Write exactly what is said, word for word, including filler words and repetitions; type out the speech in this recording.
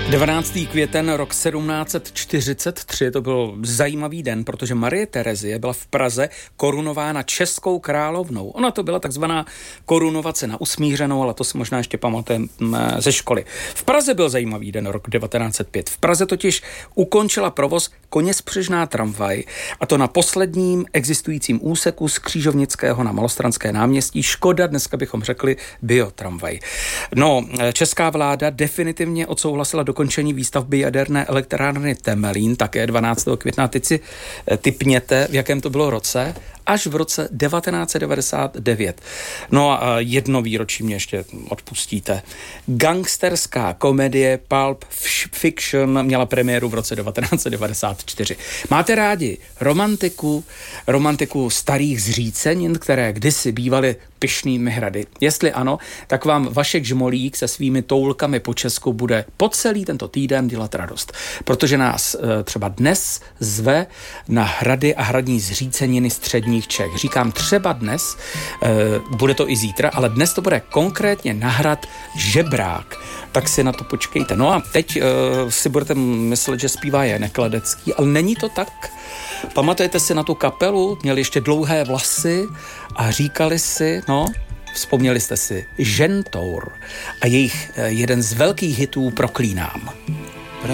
dvanáctého května rok sedmnáct set čtyřicet tři, to byl zajímavý den, protože Marie Terezie byla v Praze korunována českou královnou. Ona to byla takzvaná korunovace na usmířenou, ale to si možná ještě pamatujeme ze školy. V Praze byl zajímavý den rok devatenáct set pět. V Praze totiž ukončila provoz koněspřežná tramvaj, a to na posledním existujícím úseku z Křížovnického na Malostranské náměstí. Škoda, dneska bychom řekli biotramvaj. No, česká vláda definitivně odsouhlasila dokončení výstavby jaderné elektrárny Temelín, také dvanáctého května. Teď si tipněte, v jakém to bylo roce, až v roce devatenáct set devadesát devět. No a jedno výročí mě ještě odpustíte. Gangsterská komedie Pulp Fiction měla premiéru v roce devatenáct set devadesát čtyři. Máte rádi romantiku, romantiku starých zřícenin, které kdysi bývaly pyšnými hrady? Jestli ano, tak vám Vašek Žmolík se svými toulkami po Česku bude po celý tento týden dělat radost. Protože nás e, třeba dnes zve na hrady a hradní zříceniny středních Čech. Říkám třeba dnes, e, bude to i zítra, ale dnes to bude konkrétně na hrad Žebrák. Tak si na to počkejte. No a teď e, si budete myslet, že zpívá Janek Ledecký, ale není to tak. Pamatujete si na tu kapelu? Měli ještě dlouhé vlasy a říkali si, no, vzpomněli jste si Žentour a jejich jeden z velkých hitů Proklínám.